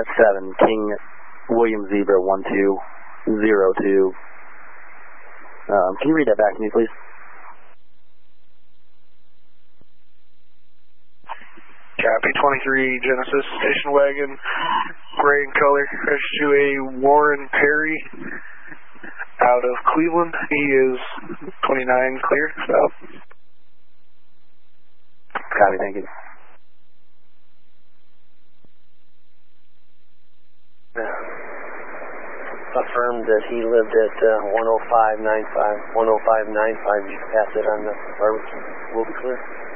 7, King William Zebra 1202. Can you read that back to me, please? Copy, 23 Genesis station wagon, gray in color, registered to a Warren Perry out of Cleveland. He is 29 clear, south. Copy, thank you. Affirmed that he lived at 10595. 10595, you pass it on the barbecue. Will be clear.